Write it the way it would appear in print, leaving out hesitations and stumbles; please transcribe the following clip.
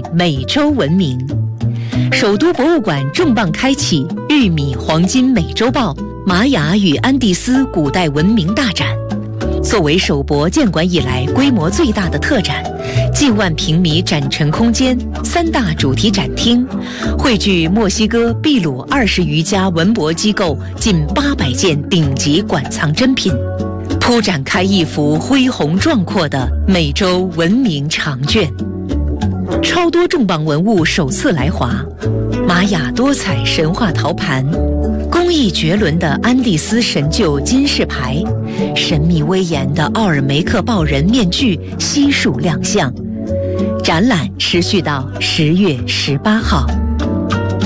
美洲文明。首都博物馆重磅开启玉米黄金美洲豹玛雅与安第斯古代文明大展。作为首博建馆以来规模最大的特展，近万平米展陈空间，3大主题展厅，汇聚墨西哥、秘鲁20余家文博机构近800件顶级馆藏珍品，铺展开一幅恢宏壮阔的美洲文明长卷。超多重磅文物首次来华，玛雅多彩神话陶盘，工艺绝伦的安第斯神鹫金饰牌，神秘威严的奥尔梅克豹人面具悉数亮相。展览持续到10月18号。